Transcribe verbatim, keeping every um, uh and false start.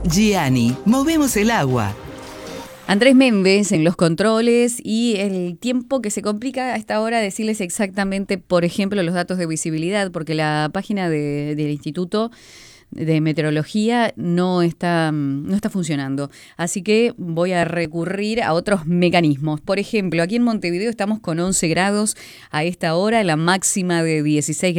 Gianni, movemos el agua. Andrés Méndez en los controles y el tiempo que se complica a esta hora decirles exactamente, por ejemplo, los datos de visibilidad, porque la página de, del Instituto de Meteorología no está, no está funcionando. Así que voy a recurrir a otros mecanismos. Por ejemplo, aquí en Montevideo estamos con once grados a esta hora, la máxima de dieciséis grados.